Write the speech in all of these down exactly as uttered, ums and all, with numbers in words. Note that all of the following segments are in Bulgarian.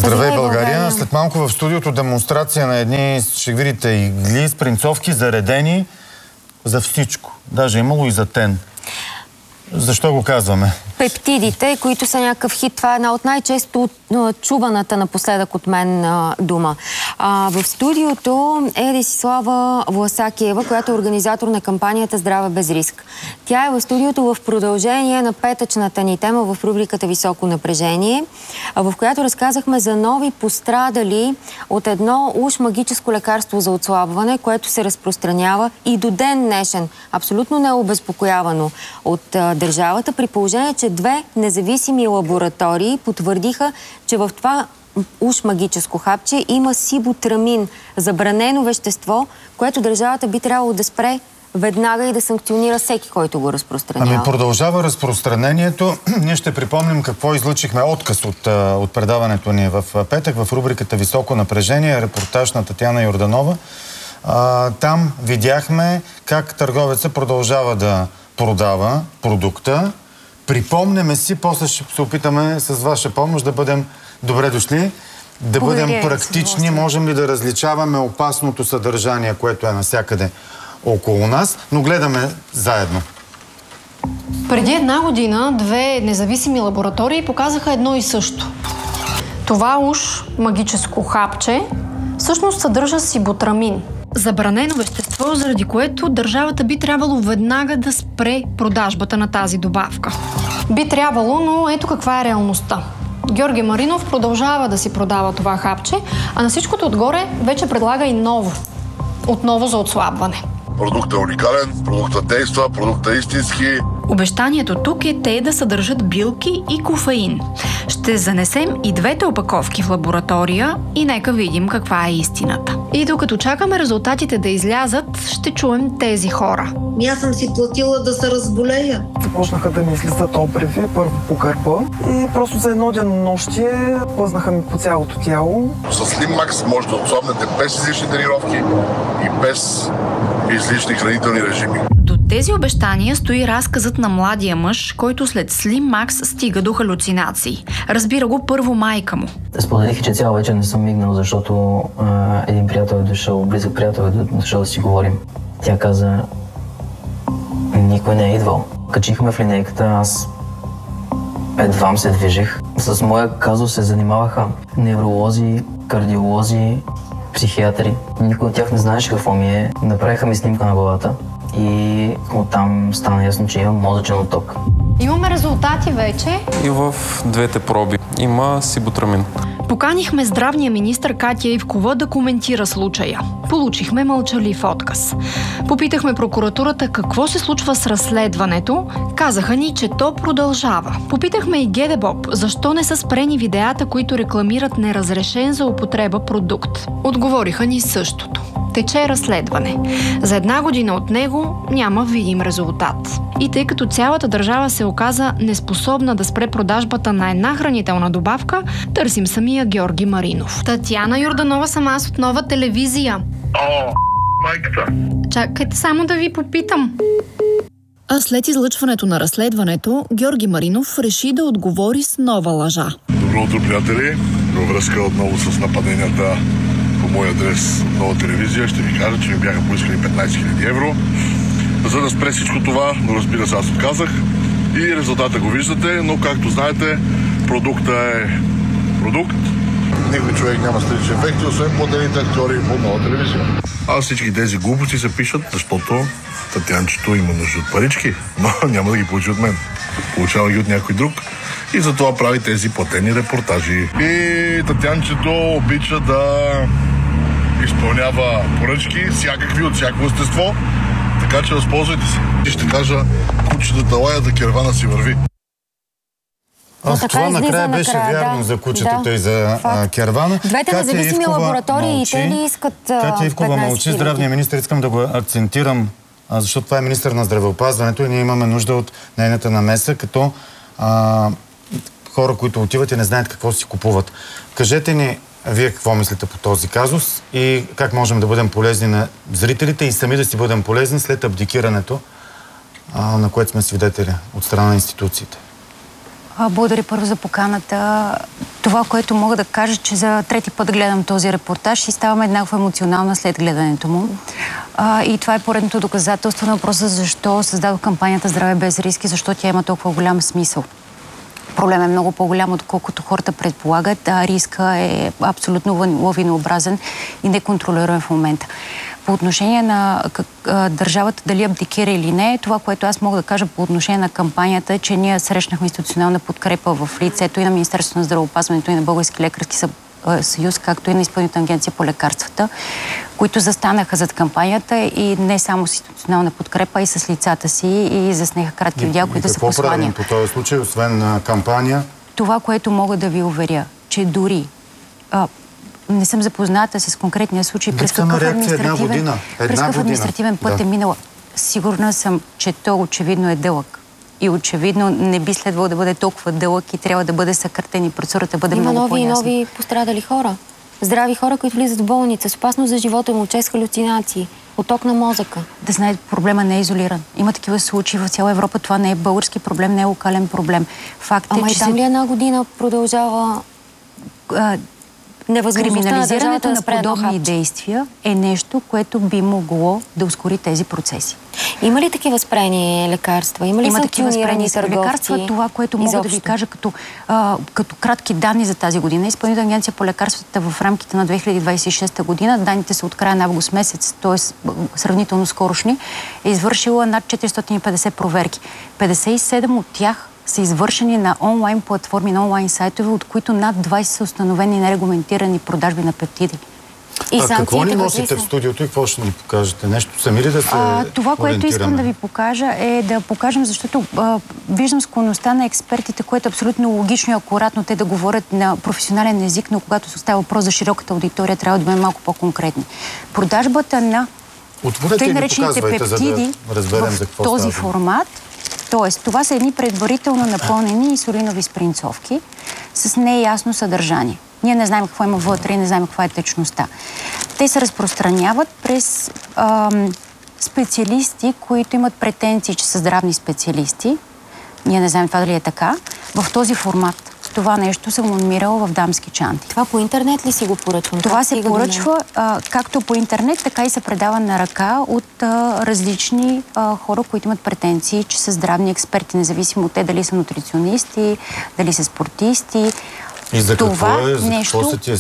Здравей, България! След малко в студиото демонстрация на едни, ще видите, игли, спринцовки, заредени за всичко. Даже имало и за тен. Защо го казваме? Пептидите, които са някакъв хит. Това е една от най-често чуваната напоследък от мен дума. А, в студиото е Десислава Власакиева, която е организатор на кампанията Здраве без риск. Тя е в студиото в продължение на петъчната ни тема в рубриката Високо напрежение, в която разказахме за нови пострадали от едно уж магическо лекарство за отслабване, което се разпространява и до ден днешен, абсолютно необезпокоявано от а, държавата, при положение, че две независими лаборатории потвърдиха, че в това уж магическо хапче има сибутрамин, забранено вещество, което държавата би трябвало да спре веднага и да санкционира всеки, който го разпространява. Ами продължава разпространението. Ние ще припомним какво излъчихме отказ от, от предаването ни в петък в рубриката Високо напрежение, репортаж на Татяна Йорданова. А, там видяхме как търговеца продължава да продава продукта. Припомняме си, после ще се опитаме с ваша помощ да бъдем добре дошли, да бъдем практични, можем ли да различаваме опасното съдържание, което е навсякъде около нас, но гледаме заедно. Преди една година две независими лаборатории показаха едно и също. Това уж магическо хапче всъщност съдържа сибутрамин. Забранено вещество, заради което държавата би трябвало веднага да спре продажбата на тази добавка. Би трябвало, но ето каква е реалността. Георги Маринов продължава да си продава това хапче, а на всичкото отгоре вече предлага и ново. Отново за отслабване. Продуктът е уникален, продуктът действа, продуктът е истински. Обещанието тук е те да съдържат билки и кофеин. Ще занесем и двете опаковки в лаборатория и нека видим каква е истината. И докато чакаме резултатите да излязат, ще чуем тези хора. Аз съм си платила да се разболея. Започнаха да ми излизат обреви, първо по гърба и просто за едно денонощие плъзнаха ми по цялото тяло. С Slim Max може да отслабнете без излишни тренировки и без излишни хранителни режими. До тези обещания стои разказът на младия мъж, който след Slim Max стига до халюцинации. Разбира го първо майка му. Споделих, че цяла вечер не съм мигнал, защото а, един приятел е дошъл, близък приятел е дошъл да си говорим. Тя каза, никой не е идвал. Качихме в линейката, аз едвам се движих. С моя казус се занимаваха невролози, кардиолози, психиатри. Никой от тях не знаеше какво ми е. Направиха ми снимка на главата и оттам стана ясно, че имам мозъчен отток. Имаме резултати вече. И в двете проби има сибутрамин. Поканихме здравния министър Катя Ивкова да коментира случая. Получихме мълчалив отказ. Попитахме прокуратурата какво се случва с разследването. Казаха ни, че то продължава. Попитахме и ГДБОП защо не са спрени видеята, които рекламират неразрешен за употреба продукт. Отговориха ни същото. Тече разследване. За една година от него няма видим резултат. И тъй като цялата държава се оказа неспособна да спре продажбата на една хранителна добавка, търсим самия Георги Маринов. Татяна Йорданова съм аз от Нова телевизия. О, майката. Чакайте само да ви попитам. А след излъчването на разследването, Георги Маринов реши да отговори с нова лъжа. Добро утро, приятели. Във връзка отново с нападенията по мой адрес Нова телевизия, ще ви кажа, че ми бяха поискали петнайсет хиляди евро, за да спре всичко това, но разбира се, аз отказах и резултата го виждате, но както знаете, продукта е продукт. Никой човек няма странични ефекти, освен платените актьори по Нова телевизия. А всички тези глупости се пишат, защото Татянчето има нужда от парички, но няма да ги получи от мен. Получава ги от някой друг и затова прави тези платени репортажи. И Татянчето обича да изпълнява поръчки, всякакви от всяко естество, така че възползвайте се. И ще кажа, кучетата лаят, кервана си върви. А, това накрая беше накрая, вярно да, за кучетата да, и за а, кервана. Двете независими лаборатории и те ли искат Катя Ивкова мълчи. Здравния министър, искам да го акцентирам, а, защото това е министър на здравеопазването и ние имаме нужда от нейната намеса, като а, хора, които отиват и не знаят какво си купуват. Кажете ни, вие какво мислите по този казус и как можем да бъдем полезни на зрителите и сами да си бъдем полезни след абдикирането, а, на което сме свидетели от страна на институциите? Благодаря първо за поканата. Това, което мога да кажа, че за трети път гледам този репортаж и ставам еднакво емоционална след гледането му. А, и това е поредното доказателство на въпроса защо създадох кампанията Здраве без риски, защо тя има толкова голям смисъл. Проблем е много по-голям, отколкото хората предполагат, а риска е абсолютно лавинообразен и неконтролируем в момента. По отношение на как, а, държавата дали абдикира или не, това, което аз мога да кажа по отношение на кампанията е, че ние срещнахме институционална подкрепа в лицето и на Министерството на здравеопазването и на Български лекарски съюз, както и на Изпълнителна агенция по лекарствата, които застанаха зад кампанията и не само с институционална подкрепа, и с лицата си и заснеха кратки видеа, които са послания. Какво правим по този случай, освен кампания? Това, което мога да ви уверя, че дори а, не съм запозната с конкретния случай, през какъв административен, през какъв административен път да. е минала. Сигурна съм, че то очевидно е дълъг. И очевидно не би следвало да бъде толкова дълъг и трябва да бъде съкратен и процедурата бъде Има много нови и по-ясна. нови пострадали хора. Здрави хора, които влизат в болница, с опасност за живота му, чрез халюцинации, отток на мозъка. Да знаете, проблема не е изолиран. Има такива случаи в цяла Европа. Това не е български проблем, не е локален проблем. Факт е, Ама че и там се... ли една година продължава а, криминализирането на, на подобни действия е нещо, което би могло да ускори тези процеси. Има ли такива спрени лекарства? Има ли Има такива спрени лекарства? Това, което мога изобщо да ви кажа като, а, като кратки данни за тази година. Изпълнителна агенция по лекарствата в рамките на две хиляди двадесет и шеста година, данните са от края на август месец, т.е. сравнително скорошни, е извършила над четиристотин и петдесет проверки. петдесет и седем от тях са извършени на онлайн платформи, на онлайн сайтове, от които над двадесет са установени нерегламентирани продажби на пептиди. И а какво ни носите в студиото и какво ще ни покажете? Нещо сами ли да се а, Това, което ориентираме? искам да ви покажа е да покажем, защото а, виждам склонността на експертите, което е абсолютно логично и акуратно те да говорят на професионален език, но когато се става въпрос за широката аудитория, трябва да бъдем малко по-конкретни. Продажбата на тъй наречените пептиди да в този формат, т.е. това са едни предварително напълнени инсулинови спринцовки с неясно съдържание. Ние не знаем какво има вътре и не знаем каква е течността. Те се разпространяват през ам, специалисти, които имат претенции, че са здравни специалисти. Ние не знаем това дали е така. В този формат. Това нещо съм адмирала в дамски чанти. Това по интернет ли си го поръчвам? Това се поръчва а, както по интернет, така и се предава на ръка от а, различни а, хора, които имат претенции, че са здравни експерти, независимо от те дали са нутриционисти, дали са спортисти. И за това какво е? За нещо, какво са тия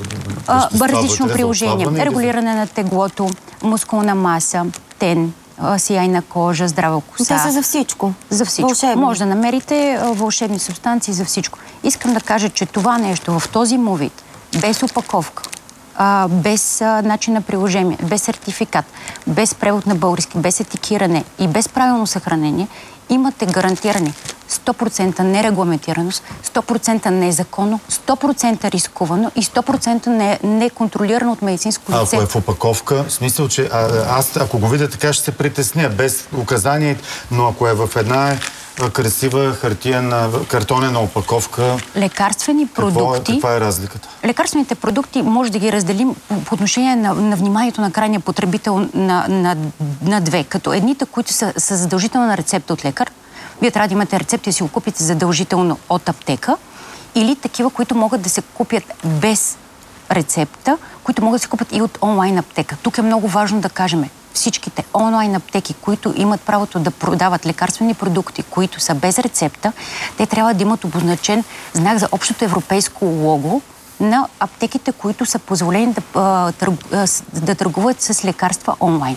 а, различно приложение. Регулиране на теглото, мускулна маса, тен, сияйна кожа, здрава коса. Те са за всичко. За всичко. Вълшебни. Може да намерите а, вълшебни субстанции за всичко. Искам да кажа, че това нещо в този му вид, без опаковка, а, без а, начин на приложение, без сертификат, без превод на български, без етикиране и без правилно съхранение, имате гарантиране сто процента нерегламентираност, сто процента незаконно, сто процента рискувано и сто процента не, неконтролирано от медицинско лице. Ако е в опаковка, в смисъл, че а, аз ако го видя така ще се притесня, без указание, но ако е в една красива хартиена, картонена опаковка... Лекарствени продукти... Какво е, каква е разликата? Лекарствените продукти може да ги разделим по, по отношение на, на вниманието на крайния потребител на, на, на две. Като едните, които са, са задължителна рецепта от лекар, вие трябва да имате рецепта и си го купите задължително от аптека, или такива, които могат да се купят без рецепта, които могат да се купят и от онлайн аптека. Тук е много важно да кажем, всичките онлайн аптеки, които имат правото да продават лекарствени продукти, които са без рецепта, те трябва да имат обозначен знак за общото европейско лого на аптеките, които са позволени да, да търгуват с лекарства онлайн.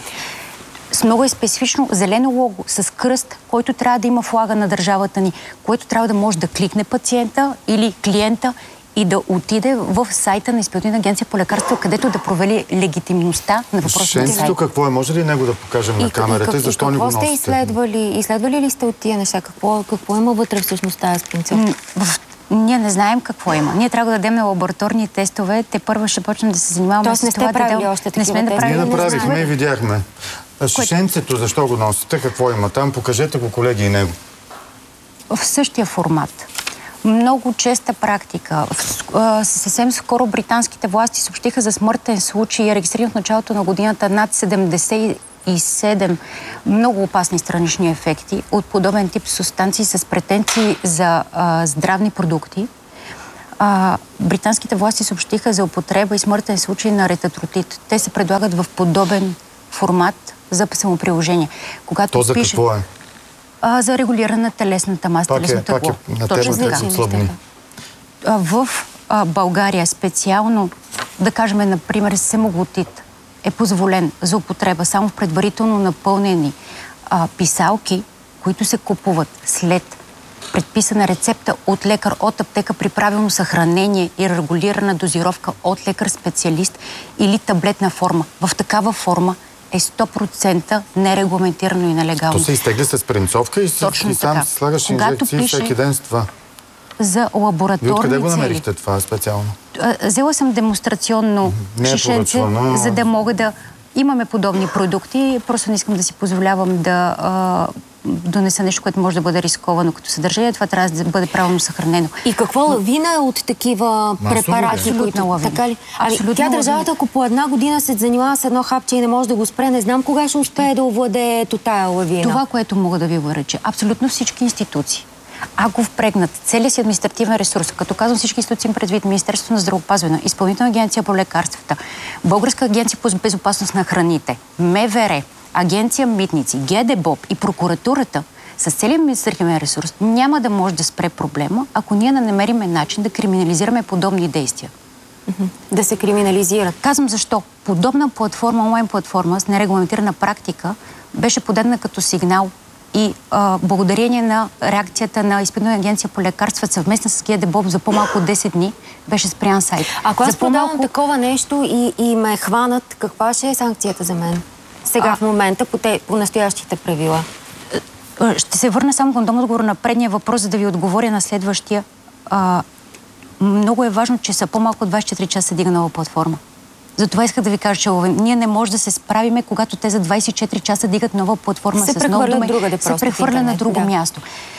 С много е специфично зелено лого с кръст, който трябва да има флага на държавата ни, който трябва да може да кликне пациента или клиента и да отиде в сайта на Изпълнителна агенция по лекарства, където да провери легитимността на въпросния сайт. Шенцето какво е? Може ли него да покажем и, на камерата и, и защо ни го носите? Какво сте изследвали? Изследвали ли сте от тия неща? Какво, какво има вътре всъщност тази спринцовка? Ние не знаем какво има. Ние трябва да дадем на лабораторни тестове. Те първо ще почнем да се занимаваме Тоест, с това. Тоест не сте правили още такива не тестове? Ние направихме и видяхме. Шишенцето, защо го носите? Какво има там? Покажете го, колеги, и него. В същия формат. Много честа практика. Съвсем скоро британските власти съобщиха за смъртен случай, регистриран в началото на годината над седемдесет и седем много опасни странични ефекти от подобен тип субстанции с претенции за а, здравни продукти. А, британските власти съобщиха за употреба и смъртен случай на ретатротит. Те се предлагат в подобен формат за самоприложение. Когато То за пише, какво е? А, за регулиране на телесната маса, Пак е, телесното пак е на темата за отслабни. В а, България специално, да кажем, например, семаглутид е позволен за употреба само в предварително напълнени а, писалки, които се купуват след предписана рецепта от лекар от аптека при правилно съхранение и регулирана дозировка от лекар-специалист или таблетна форма. В такава форма е сто процента нерегламентирано и нелегално. То се изтегли с пренцовка и, Точно и сам така. слагаш Когато инжекции пише всеки ден с това. За лабораторни Вие откъде го цели. намерихте това специално? Взела съм демонстрационно Не е шишенце, поръчвано. за да мога да... Имаме подобни продукти, просто не искам да си позволявам да а, донеса нещо, което може да бъде рисковано като съдържание. Това трябва да бъде правилно съхранено. И какво лавина е от такива препарати, които... лавина. Така ли? Ами, Абсолютно тя държавата, лавина. ако по една година се занимава с едно хапче и не може да го спре, не знам кога ще успее да овладее тая лавина. Това, което мога да ви уверя, че абсолютно всички институции, ако впрегнат целият си административен ресурс, като казвам всички институции предвид Министерството на здравеопазване, Изпълнителна агенция по лекарствата, Българска агенция по безопасност на храните, МВР, Агенция Митници, ГДБОП и прокуратурата, с целият административен ресурс няма да може да спре проблема, ако ние не намерим начин да криминализираме подобни действия. Да се криминализират. Казвам защо. Подобна платформа, онлайн платформа с нерегламентирана практика беше подадена като сигнал и а, благодарение на реакцията на Изпълнителна агенция по лекарства съвместно с ГДБОП за по-малко от десет дни беше спрян сайт. Ако аз за по-малко... продавам такова нещо и, и ме хванат, каква ще е санкцията за мен? Сега а... в момента по, те, по настоящите правила. Ще се върна само към отговор на предния въпрос, за да ви отговоря на следващия. А, много е важно, че са по-малко от двайсет и четири часа дига нова платформа. Затова исках да ви кажа, че ние не можем да се справиме, когато те за двайсет и четири часа дигат нова платформа се с нов домен, другаде, се прехвърля на друго да. място.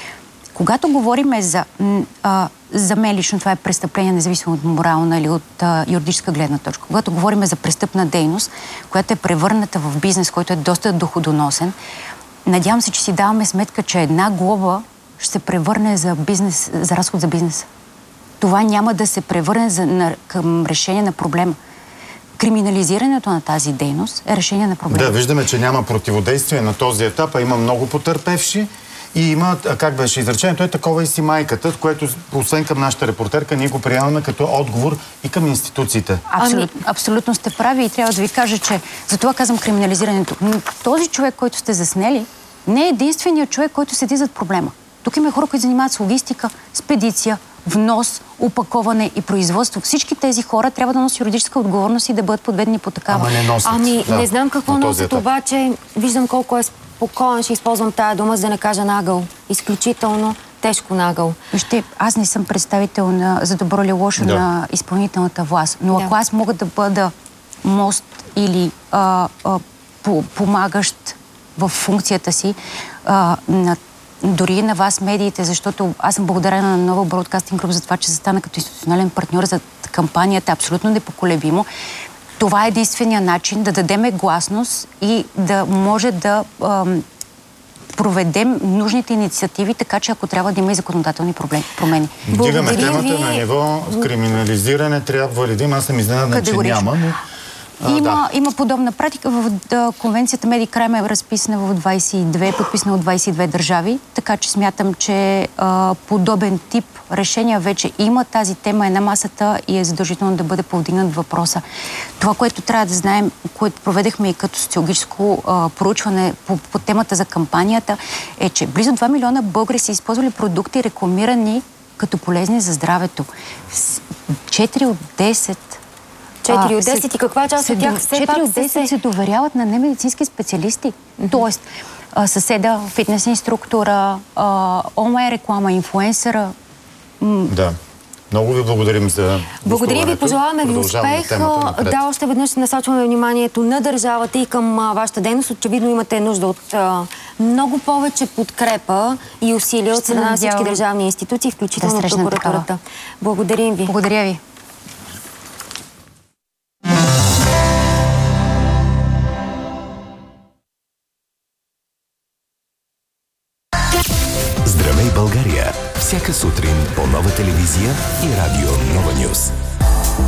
Когато говорим за, а, за мен лично, това е престъпление, независимо от морална или от а, юридическа гледна точка. Когато говорим за престъпна дейност, която е превърната в бизнес, който е доста доходоносен, надявам се, че си даваме сметка, че една глоба ще се превърне за, бизнес, за разход за бизнеса. Това няма да се превърне за, на, към решение на проблема. Криминализирането на тази дейност е решение на проблема. Да, виждаме, че няма противодействие на този етап, а има много потърпевши и има, как беше изречението, е такова и си майката, което, освен към нашата репортерка, ние го приемаме като отговор и към институциите. Абсолютно, абсолютно сте прави и трябва да ви кажа, че за това казвам криминализирането. Този човек, който сте заснели, не е единственият човек, който седи зад проблема. Тук има хора, които занимават с логистика, спедиция, внос, опаковане и производство. Всички тези хора трябва да носят юридическа отговорност и да бъдат подведени по такава. Ама не носят. Ами, да, не знам какво носят, етап. обаче виждам колко е спокоен, ще използвам тая дума, за да не кажа нагъл. Изключително тежко нагъл. Вижте, аз не съм представител на, за добро или лошо да. на изпълнителната власт, но да. ако аз мога да бъда мост или а, а, по, помагащ в функцията си а, на дори на вас, медиите, защото аз съм благодарена на Нова Broadcasting Group за това, че застана като институционален партньор за кампанията, абсолютно непоколебимо. Това е единствения начин да дадеме гласност и да може да ам, проведем нужните инициативи, така че ако трябва да има и законодателни проблеми, промени. Дигаме темата на ниво криминализиране, трябва ли да има? Аз съм изненадан, че няма, но... А, има, да. има подобна практика. В да, конвенцията Медикрайм е разписана в двайсет и две, подписана от двайсет и две държави, така че смятам, че а, подобен тип решения вече има. Тази тема е на масата и е задължително да бъде повдигнат въпроса. Това, което трябва да знаем, което проведехме и като социологическо а, проучване по, по темата за кампанията, е, че близо два милиона българи са използвали продукти, рекламирани като полезни за здравето. четири от десет четири от десет и каква част от тях все пак четири от десет се доверяват на немедицински специалисти. Mm-hmm. Тоест, а, съседа, фитнес инструктора, а, онлайн реклама, инфлуенсъра. М- да. Много ви благодарим за Благодаря ви, пожелаваме ви успех. Да, още веднъж насочваме вниманието на държавата и към а, вашата дейност. Очевидно имате нужда от а, много повече подкрепа и усилия от страна на всички държавни институции, включително да прокуратурата. Благодарим ви. Благодаря ви. Здравей, България! Всяка сутрин по Нова телевизия и радио